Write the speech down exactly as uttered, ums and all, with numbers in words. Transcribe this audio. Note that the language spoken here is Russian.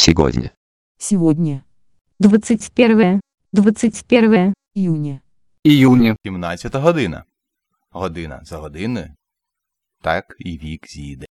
Сегодня. Сегодня. двадцать первое. двадцать первое. Июня. Июня. сімнадцята година. Година за годиною. Так і вік зійде.